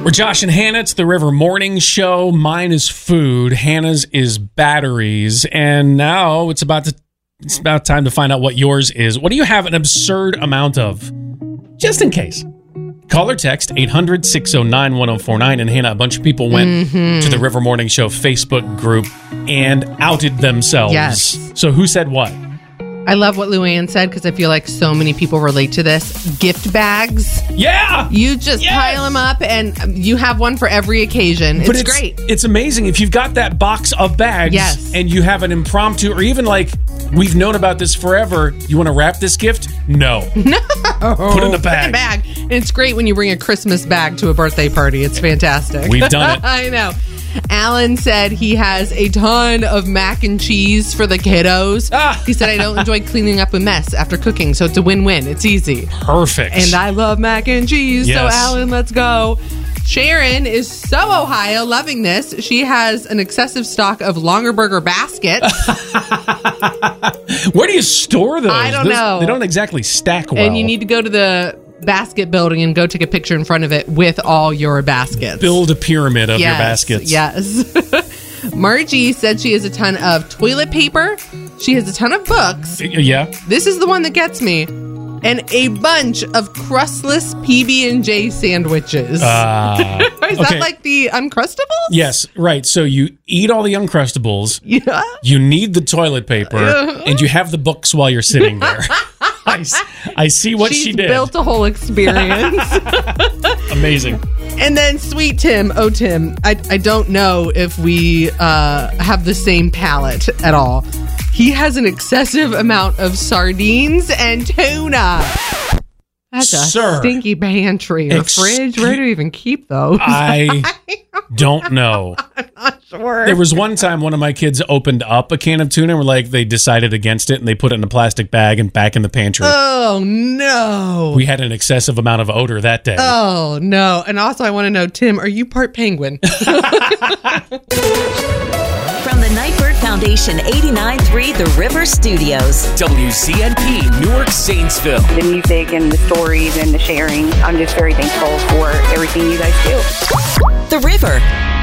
We're Josh and Hannah. It's the River Morning Show. Mine is food. Hannah's is batteries. And now it's about time to find out what yours is. What do you have an absurd amount of? Just in case. Call or text 800-609-1049. And Hannah, a bunch of people went to the River Morning Show Facebook group and outed themselves. Yes. So who said what? I love what Luann said because I feel like so many people relate to this. Gift bags. Yeah! You just pile them up and you have one for every occasion. It's great. It's amazing. If you've got that box of bags and you have an impromptu or even like, we've known about this forever, you want to wrap this gift? No. No. Put it in a bag. Put it in a bag. And it's great when you bring a Christmas bag to a birthday party. It's fantastic. We've done it. I know. Alan said he has a ton of mac and cheese for the kiddos. He said, I don't enjoy cleaning up a mess after cooking, so it's a win-win. It's easy. Perfect. And I love mac and cheese, Yes. so Alan, let's go. Sharon is so Ohio, loving this. She has an excessive stock of Longerburger baskets. Where do you store those? I don't know. They don't exactly stack well. And you need to go to the basket building and go take a picture in front of it with all your baskets. Build a pyramid of your baskets. Yes. Margie said she has a ton of toilet paper. She has a ton of books. Yeah. This is the one that gets me. And a bunch of crustless PB&J sandwiches. Is that like the Uncrustables? Yes, right. So you eat all the Uncrustables. Yeah. You need the toilet paper. And you have the books while you're sitting there. I see what she did. She's built a whole experience. Amazing. And then sweet Tim, Tim, I don't know if we have the same palate at all. He has an excessive amount of sardines and tuna. That's a stinky pantry or fridge. Where do you even keep those? I don't know. I'm not sure. There was one time one of my kids opened up a can of tuna and they decided against it and they put it in a plastic bag and back in the pantry. Oh, no. We had an excessive amount of odor that day. Oh, no. And also I want to know, Tim, are you part penguin? From the Nightbird Foundation 89.3 The River Studios. WCNP, Newark, Zanesville. The music and the stories and the sharing. I'm just very thankful for everything you guys do. The River.